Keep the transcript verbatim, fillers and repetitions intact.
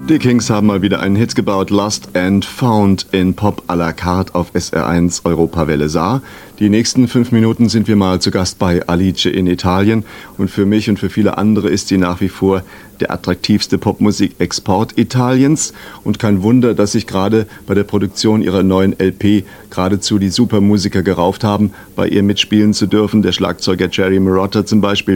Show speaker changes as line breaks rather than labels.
Die Kings haben mal wieder einen Hit gebaut, Lost and Found in Pop à la carte auf S R eins Europawelle Saar. Die nächsten fünf Minuten sind wir mal zu Gast bei Alice in Italien und für mich und für viele andere ist sie nach wie vor der attraktivste Popmusik-Export Italiens und kein Wunder, dass sich gerade bei der Produktion ihrer neuen L P geradezu die Supermusiker gerauft haben, bei ihr mitspielen zu dürfen. Der Schlagzeuger Jerry Marotta zum Beispiel,